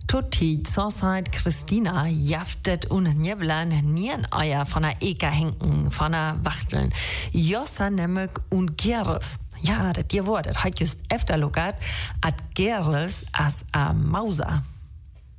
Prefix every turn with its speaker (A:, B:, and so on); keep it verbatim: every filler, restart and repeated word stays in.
A: Tutti, Zorzeit Christina, jaftet und Njeblan, Niereneier von der Eka henken, von der Wachteln, Jossa nämlich und Geres. Ja, das dir Wort, das hat just öfter logat, at Geres as a Mauser.